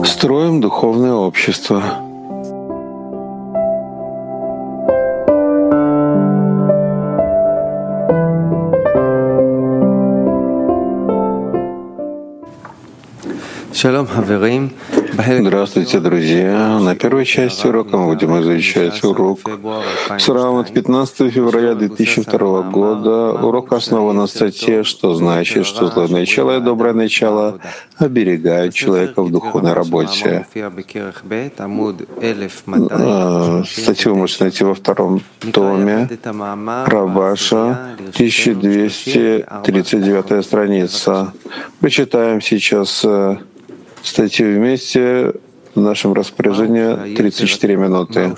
Строим духовное общество. Здравствуйте, друзья! На первой части урока мы будем изучать урок Сурам от 15 февраля 2002 года. Урок основан на статье, что значит, что злое начало и доброе начало оберегают человека в духовной работе. Статью вы можете найти во втором томе Рабаша, 1239 страница. Мы читаем сейчас статью вместе. В нашем распоряжении 34 минуты.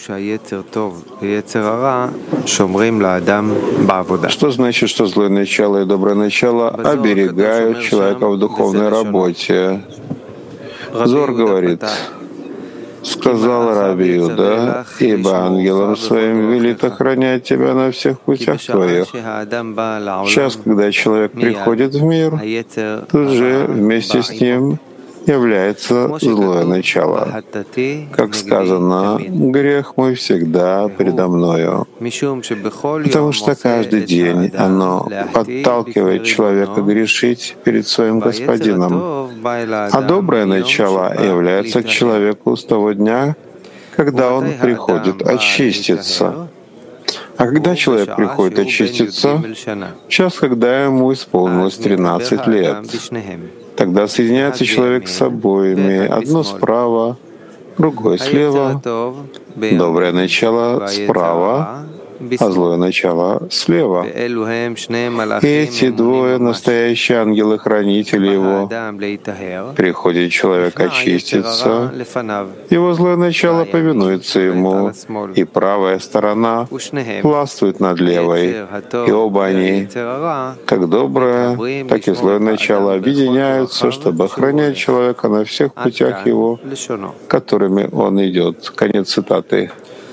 Что значит, что злое начало и доброе начало оберегают человека в духовной работе? Зор говорит, сказал Раби Иуда, ибо ангелом своим велит охранять тебя на всех путях твоих. Сейчас, когда человек приходит в мир, тут же вместе с ним является злое начало. Как сказано, грех мой всегда передо мною. Потому что каждый день оно подталкивает человека грешить перед своим Господином. А доброе начало является к человеку с того дня, когда он приходит очиститься. А когда человек приходит очиститься? Час, когда ему исполнилось 13 лет. Тогда соединяется человек с обоими, одно справа, другое слева, доброе начало справа, а злое начало слева. И эти двое настоящие ангелы-хранители его. Приходит человек очиститься, его злое начало повинуется ему, и правая сторона властвует над левой. И оба они, как доброе, так и злое начало, объединяются, чтобы охранять человека на всех путях его, которыми он идет. Конец цитаты.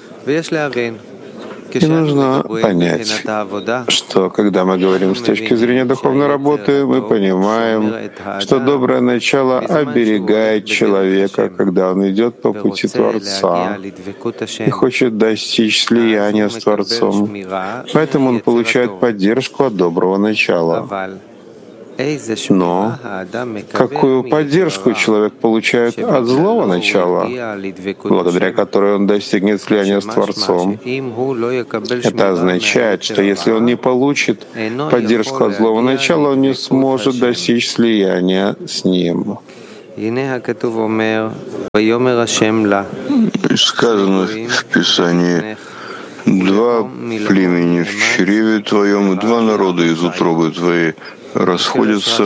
И нужно понять, что когда мы говорим с точки зрения духовной работы, мы понимаем, что доброе начало оберегает человека, когда он идет по пути Творца и хочет достичь слияния с Творцом. Поэтому он получает поддержку от доброго начала. Но какую поддержку человек получает от злого начала, благодаря которой он достигнет слияния с Творцом? Это означает, что если он не получит поддержку от злого начала, он не сможет достичь слияния с ним. Сказано в Писании: «Два племени в чреве твоем, и два народа из утробы твоей расходятся».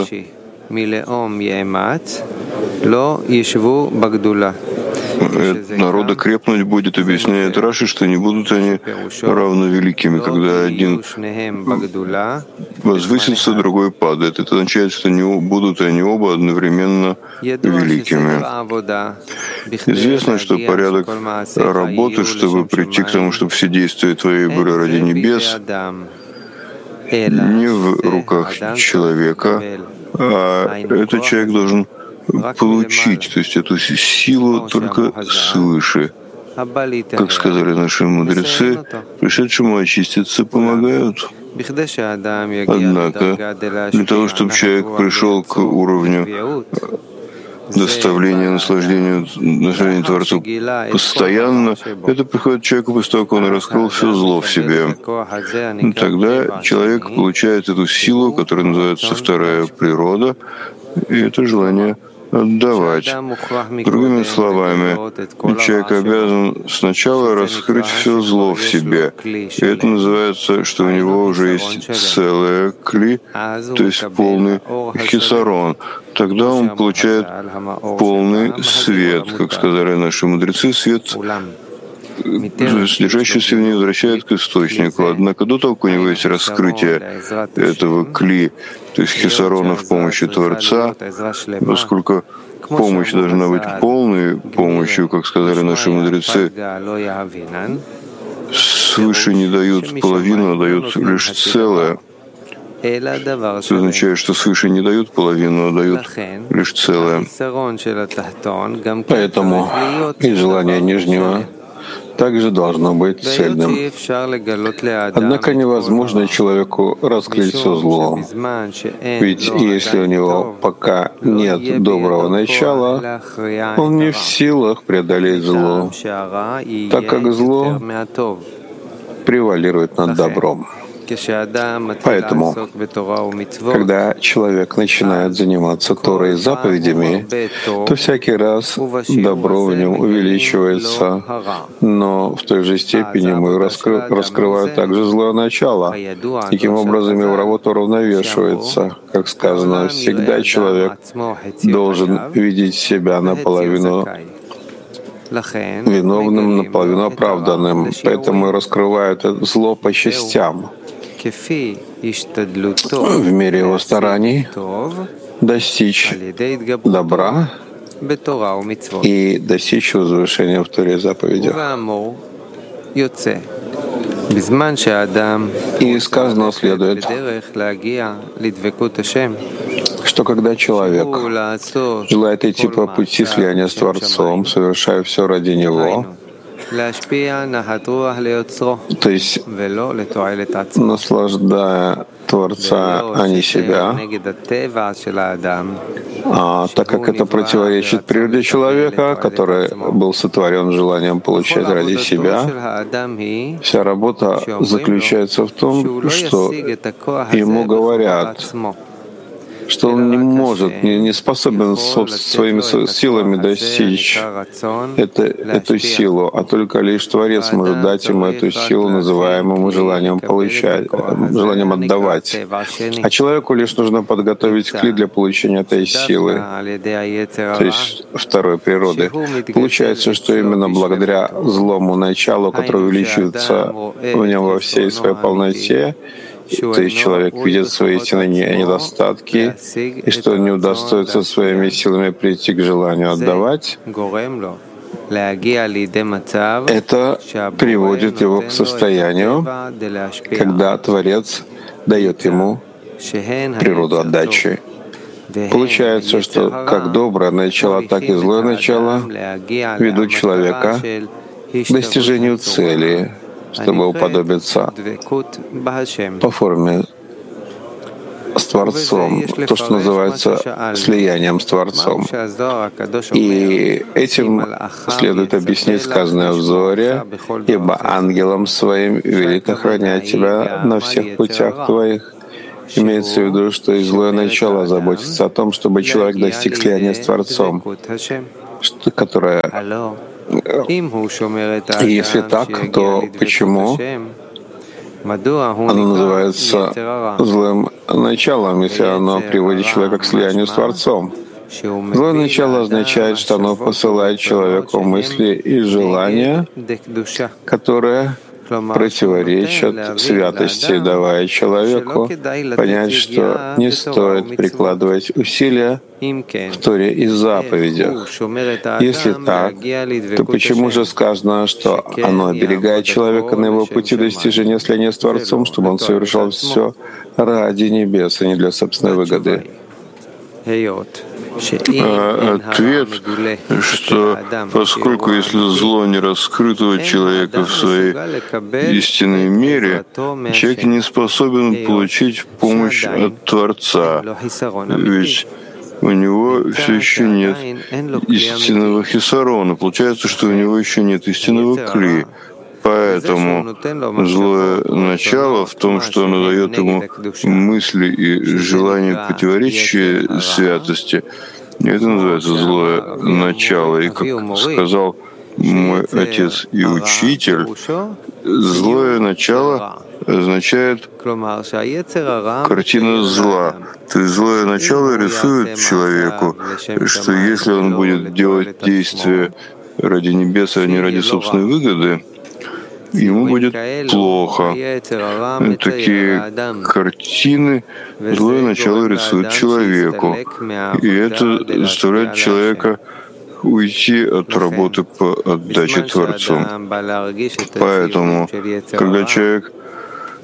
Народа крепнуть будет, объясняет Раши, что не будут они равно великими, когда один возвысится, другой падает. Это означает, что не будут они оба одновременно великими. Известно, что порядок работы, чтобы прийти к тому, чтобы все действия твои были ради небес, не в руках человека, а этот человек должен получить, то есть эту силу только свыше. Как сказали наши мудрецы, пришедшему очиститься помогают. Однако, для того, чтобы человек пришел к уровню доставления наслаждения Творцу постоянно, это приходит человеку после того, как он раскрыл все зло в себе. Тогда человек получает эту силу, которая называется вторая природа, и это желание отдавать. Другими словами, человек обязан сначала раскрыть все зло в себе. И это называется, что у него уже есть целое кли, то есть полный хисарон. Тогда он получает полный свет, как сказали наши мудрецы, свет, содержащийся в ней, возвращает к источнику. Однако до того, как у него есть раскрытие этого кли, то есть хисарона в помощи Творца, поскольку помощь должна быть полной помощью, как сказали наши мудрецы, свыше не дают половину, а дают лишь целое. Это означает, что свыше не дают половину, а дают лишь целое. Поэтому и желание нижнего также должно быть цельным. Однако невозможно человеку раскрыть все зло. Ведь если у него пока нет доброго начала, он не в силах преодолеть зло, так как зло превалирует над добром. Поэтому, когда человек начинает заниматься Торой и заповедями, то всякий раз добро в нем увеличивается, но в той же степени мы раскрываем также злое начало. Таким образом, его работа уравновешивается. Как сказано, всегда человек должен видеть себя наполовину виновным, наполовину оправданным. Поэтому раскрывают это зло по частям. В мере его стараний достичь добра и достичь возвышения в Торе и заповедях. И сказано следует, что когда человек желает идти по пути слияния с Творцом, совершая все ради Него, то есть наслаждая Творца, а не себя, так как это противоречит природе человека, который был сотворен желанием получать ради себя, вся работа заключается в том, что ему говорят, что он не может, не способен своими силами достичь эту силу, а только лишь Творец может дать ему эту силу, называемую желанием получать, желанием отдавать. А человеку лишь нужно подготовить клей для получения этой силы, то есть второй природы. Получается, что именно благодаря злому началу, которое увеличивается в нем во всей своей полноте, то есть человек видит свои истинные недостатки, и что он не удостоится своими силами прийти к желанию отдавать, это приводит его к состоянию, когда Творец дает ему природу отдачи. Получается, что как доброе начало, так и злое начало ведут человека к достижению цели, чтобы уподобиться по форме с Творцом, то, что называется слиянием с Творцом. И этим следует объяснить сказанное в Зоре: «Ибо ангелом своим велит охранять тебя на всех путях твоих». Имеется в виду, что и злое начало заботится о том, чтобы человек достиг слияния с Творцом, которое... Если так, то почему оно называется злым началом, если оно приводит человека к слиянию с Творцом? Злое начало означает, что оно посылает человеку мысли и желания, которые противоречат святости, давая человеку понять, что не стоит прикладывать усилия в Торе и заповедях. Если так, то почему же сказано, что оно оберегает человека на его пути достижения слияния с Творцом, чтобы он совершал все ради небес, а не для собственной выгоды? Ответ, что поскольку если зло не раскрыто у человека в своей истинной мере, человек не способен получить помощь от Творца, ведь у него все еще нет истинного хисарона. Получается, что у него еще нет истинного кли. Поэтому злое начало в том, что оно дает ему мысли и желания, противоречия святости. И это называется злое начало. И как сказал мой отец и учитель, злое начало означает картина зла. То есть злое начало рисует человеку, что если он будет делать действия ради небес, а не ради собственной выгоды, ему будет плохо. Такие картины злое начало рисует человеку. И это заставляет человека уйти от работы по отдаче Творцу. Поэтому, когда человек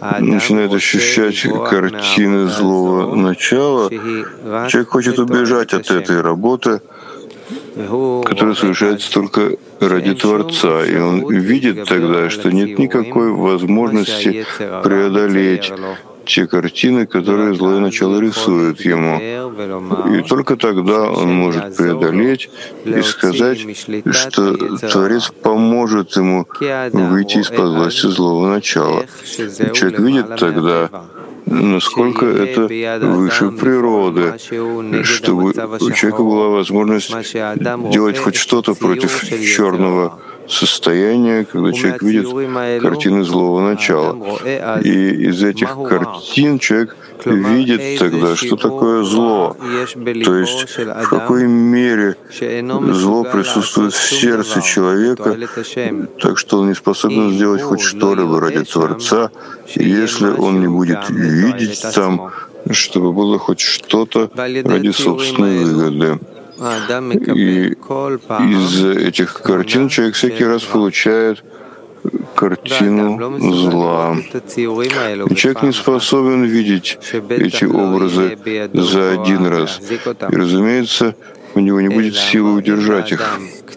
начинает ощущать картины злого начала, человек хочет убежать от этой работы, которая совершается только ради Творца, и он видит тогда, что нет никакой возможности преодолеть те картины, которые злое начало рисует ему. И только тогда он может преодолеть и сказать, что Творец поможет ему выйти из-под власти злого начала. Человек видит тогда, насколько это выше природы, чтобы у человека была возможность делать хоть что-то против черного состояния, когда человек видит картины злого начала. И из этих картин человек видит тогда, что такое зло, то есть в какой мере зло присутствует в сердце человека, так что он не способен сделать хоть что-либо ради Творца, если он не будет видеть там, чтобы было хоть что-то ради собственной выгоды. И из этих картин человек всякий раз получает картину зла. И человек не способен видеть эти образы за один раз. И, разумеется, у него не будет силы удержать их.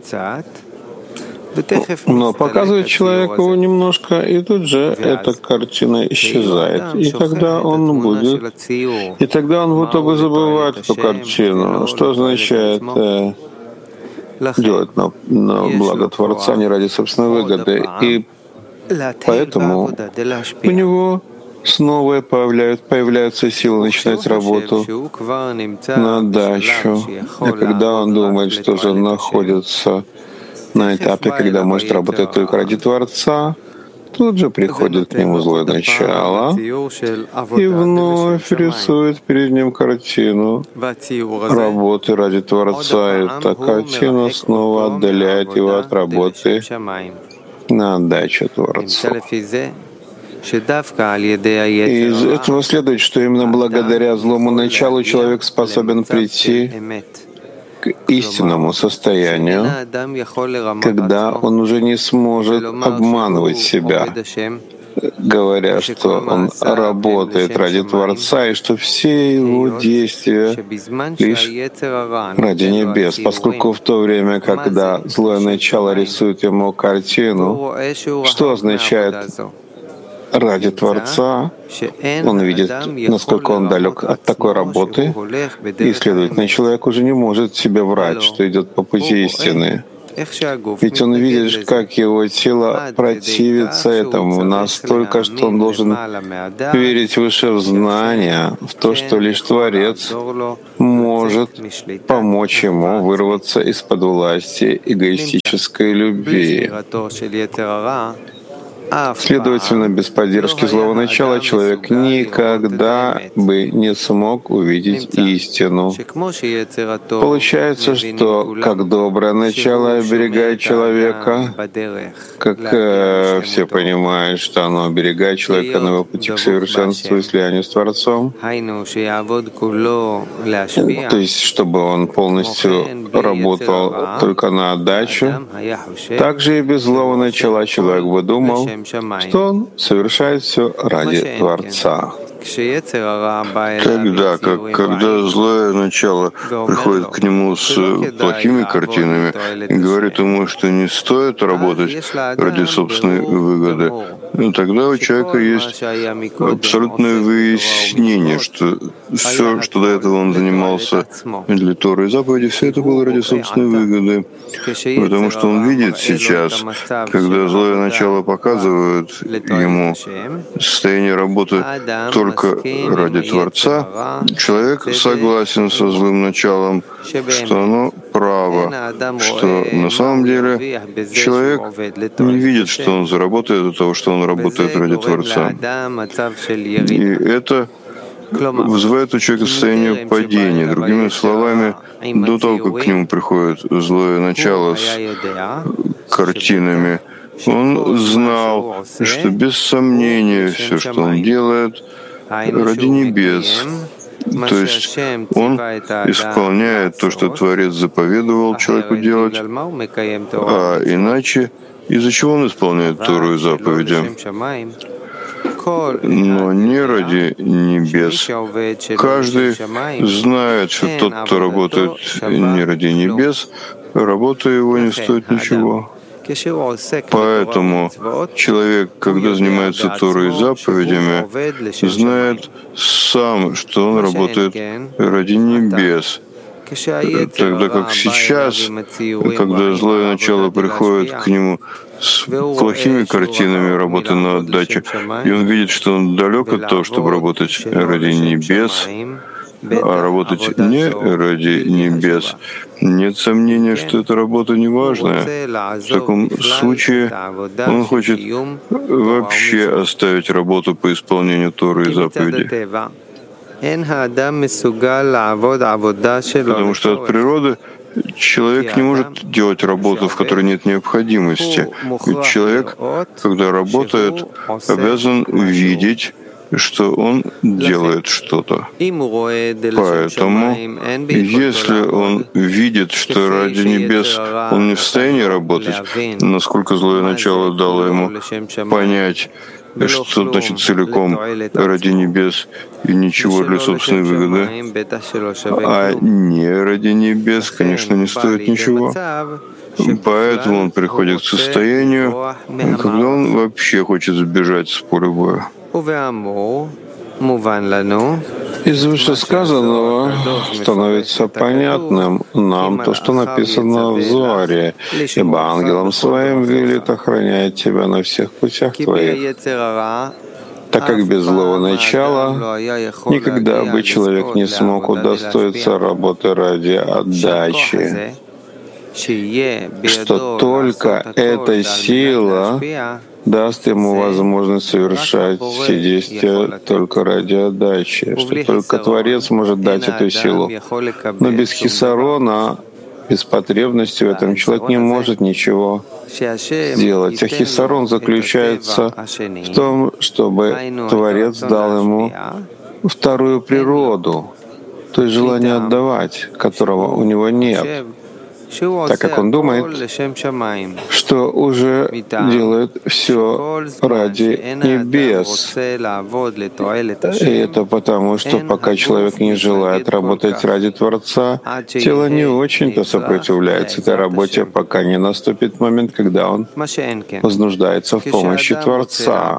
Но показывает человеку немножко, и тут же эта картина исчезает. И тогда он будет бы забывать эту картину. Что означает делать на благо Творца, не ради собственной выгоды. И поэтому у него снова появляются силы начинать работу на дачу. И когда он думает, что уже находится на этапе, когда может работать только ради Творца, тут же приходит к нему злое начало и вновь рисует перед ним картину работы ради Творца. И эта картина снова отдаляет его от работы на отдачу Творцу. И из этого следует, что именно благодаря злому началу человек способен прийти к истинному состоянию, когда он уже не сможет обманывать себя, говоря, что он работает ради Творца и что все его действия лишь ради небес, поскольку в то время, когда злое начало рисует ему картину, что означает ради Творца, он видит, насколько он далек от такой работы, и, следовательно, человек уже не может себе врать, что идет по пути истины. Ведь он видит, как его тело противится этому настолько, что он должен верить выше в знания, в то, что лишь Творец может помочь ему вырваться из-под власти эгоистической любви. Следовательно, без поддержки злого начала человек никогда бы не смог увидеть истину. Получается, что как доброе начало оберегает человека, как все понимают, что оно оберегает человека на его пути к совершенству и слиянию с Творцом, то есть чтобы он полностью работал только на отдачу, также и без злого начала человек бы думал, что он совершает все ради Творца. Когда злое начало приходит к нему с плохими картинами и говорит ему, что не стоит работать ради собственной выгоды, тогда у человека есть абсолютное выяснение, что все, что до этого он занимался для Торы и заповеди, все это было ради собственной выгоды. Потому что он видит сейчас, когда злое начало показывает ему состояние работы только ради Творца, человек согласен со злым началом, что оно право, что на самом деле человек не видит, что он заработает от того, что он работает ради Творца. И это вызывает у человека состояние падения. Другими словами, до того, как к нему приходит злое начало с картинами, он знал, что без сомнения все, что он делает, ради небес. То есть он исполняет то, что Творец заповедовал человеку делать, а иначе из-за чего он исполняет Тору и заповеди? но не ради небес. Каждый знает, что тот, кто работает не ради небес, работа его не стоит ничего. Поэтому человек, когда занимается Торой и заповедями, знает сам, что он работает ради небес. Тогда как сейчас, когда злое начало приходит к нему с плохими картинами работы на отдаче, и он видит, что он далек от того, чтобы работать ради небес, а работать не ради небес, нет сомнения, что эта работа неважная. В таком случае он хочет вообще оставить работу по исполнению Торы и заповедей. Потому что от природы человек не может делать работу, в которой нет необходимости. Ведь человек, когда работает, обязан видеть, что он делает что-то. Поэтому, если он видит, что ради небес он не в состоянии работать, насколько злое начало дало ему понять, что значит целиком ради небес и ничего для собственной выгоды, а не ради небес, конечно, не стоит ничего. Поэтому он приходит к состоянию, когда он вообще хочет сбежать с поля боя. Из вышесказанного становится понятным нам то, что написано в Зоаре, «Ибо ангелом своим велит охранять тебя на всех путях твоих». Так как без злого начала никогда бы человек не смог удостоиться работы ради отдачи, что только эта сила даст ему возможность совершать все действия только ради отдачи, что только Творец может дать эту силу. Но без хисарона, без потребности в этом человек не может ничего сделать. А хисарон заключается в том, чтобы Творец дал ему вторую природу, то есть желание отдавать, которого у него нет, так как он думает, что уже делает все ради небес. И это потому, что пока человек не желает работать ради Творца, тело не очень-то сопротивляется этой работе, пока не наступит момент, когда он вознуждается в помощи Творца.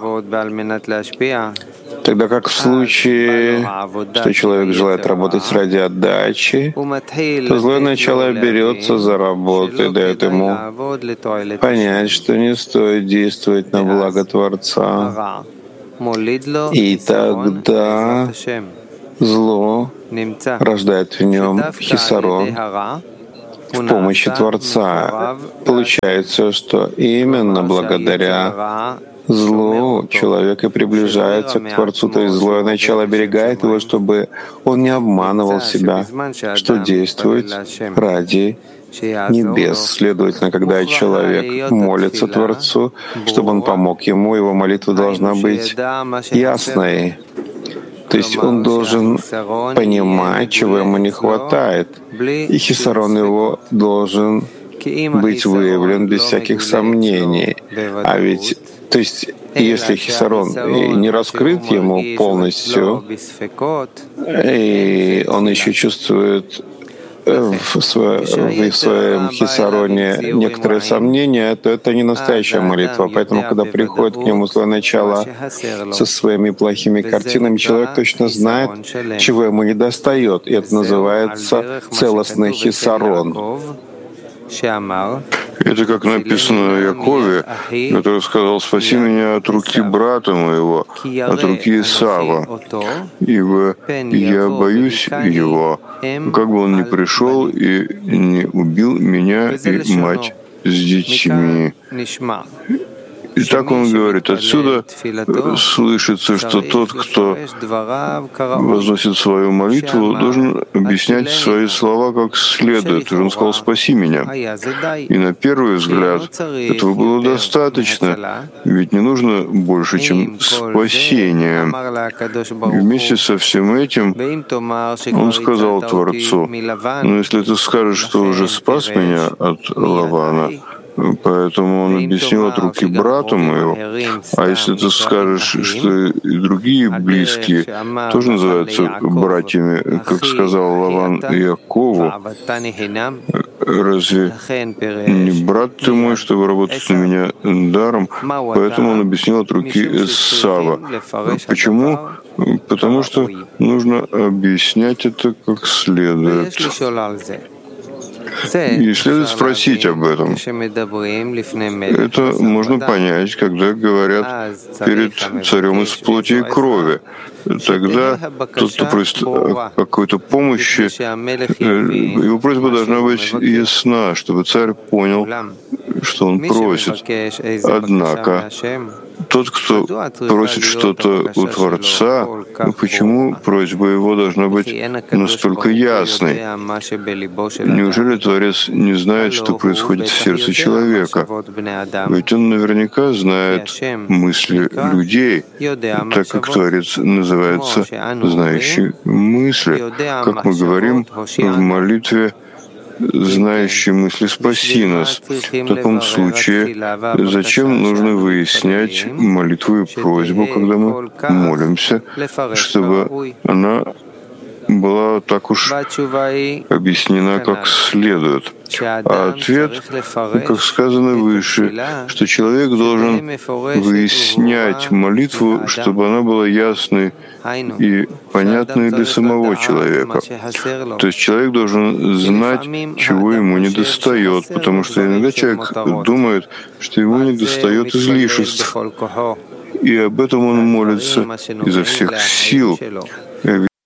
Тогда как в случае, что человек желает работать ради отдачи, то злое начало берется за работу и дает ему понять, что не стоит действовать на благо Творца. И тогда зло рождает в нем хисарон в помощи Творца. Получается, что именно благодаря злу человек и приближается к Творцу, то есть злое начало оберегает его, чтобы он не обманывал себя, что действует ради небес. Следовательно, когда человек молится Творцу, чтобы он помог ему, его молитва должна быть ясной. То есть он должен понимать, чего ему не хватает, и хисарон его должен быть выявлен без всяких сомнений. А ведь то есть, если хисарон не раскрыт ему полностью, и он еще чувствует в своем хисароне некоторые сомнения, то это не настоящая молитва. Поэтому, когда приходит к нему злое начало со своими плохими картинами, человек точно знает, чего ему недостает. И это называется целостный хисарон. Это как написано о Якове, который сказал: «Спаси меня от руки брата моего, от руки Исава, ибо я боюсь его, как бы он ни пришел и не убил меня и мать с детьми». И так он говорит. Отсюда слышится, что тот, кто возносит свою молитву, должен объяснять свои слова как следует. И он сказал: «Спаси меня». И на первый взгляд этого было достаточно, ведь не нужно больше, чем спасение. И вместе со всем этим он сказал Творцу: «Но если ты скажешь, что уже спас меня от Лавана, Поэтому он объяснил от руки брату моего. А если ты скажешь, что и другие близкие тоже называются братьями, как сказал Лаван Якову, разве не брат ты мой, чтобы работать на меня даром? Поэтому он объяснил от руки Эсава. Почему? Потому что нужно объяснять это как следует. И следует спросить об этом. Это можно понять, когда говорят перед царем из плоти и крови. Тогда тот, кто просит о какой-то помощи, его просьба должна быть ясна, чтобы царь понял, что он просит. Однако тот, кто просит что-то у Творца, почему просьба его должна быть настолько ясной? Неужели Творец не знает, что происходит в сердце человека? Ведь он наверняка знает мысли людей, так как Творец называется знающий мысли. Как мы говорим в молитве, знающий мысли, спаси нас. В таком случае, зачем нужно выяснять молитву и просьбу, когда мы молимся, чтобы она была так уж объяснена как следует? А ответ, как сказано выше, что человек должен выяснять молитву, чтобы она была ясной и понятной для самого человека. То есть человек должен знать, чего ему недостает, потому что иногда человек думает, что ему недостает излишеств, и об этом он молится изо всех сил.